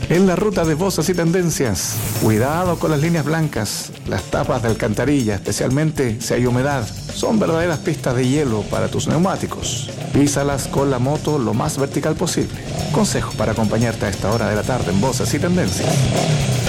En la ruta de Voces y Tendencias, cuidado con las líneas blancas, las tapas de alcantarilla, especialmente si hay humedad, son verdaderas pistas de hielo para tus neumáticos. Písalas con la moto lo más vertical posible. Consejos para acompañarte a esta hora de la tarde en Voces y Tendencias.